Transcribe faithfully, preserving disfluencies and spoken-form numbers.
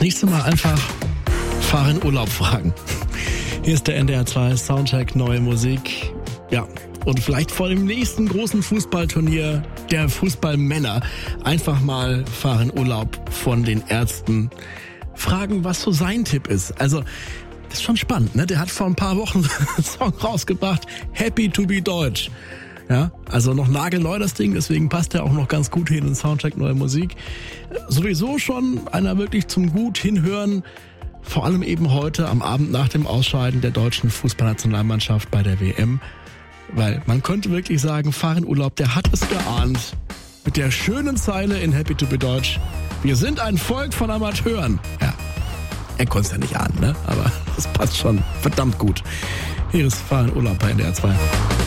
nächste Mal einfach fahr in Urlaub fragen. Hier ist der N D R zwei Soundcheck, neue Musik. Ja, und vielleicht vor dem nächsten großen Fußballturnier der Fußballmänner einfach mal fahr in Urlaub von den Ärzten fragen, was so sein Tipp ist. Also, das ist schon spannend, ne? Der hat vor ein paar Wochen einen Song rausgebracht, Happy to be Deutsch. Ja, also noch nagelneu das Ding, deswegen passt der auch noch ganz gut hin in Soundcheck, neue Musik. Sowieso schon einer wirklich zum gut hinhören, vor allem eben heute am Abend nach dem Ausscheiden der deutschen Fußballnationalmannschaft bei der W M. Weil man könnte wirklich sagen, fahr in Urlaub, der hat es geahnt. Mit der schönen Zeile in Happy to be Deutsch. Wir sind ein Volk von Amateuren. Ja, er konnte es ja nicht ahnen, ne? Aber das passt schon verdammt gut. Hier ist Fahr in Urlaub bei N D R zwei.